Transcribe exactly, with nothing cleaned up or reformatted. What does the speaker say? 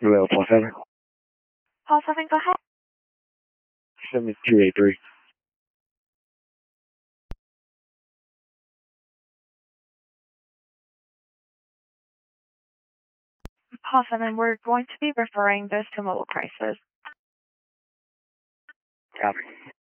Hello, Paul seven. Paul seven, go ahead. seven two eight three. Paul seven, we're going to be referring this to Mobile Crisis. Copy.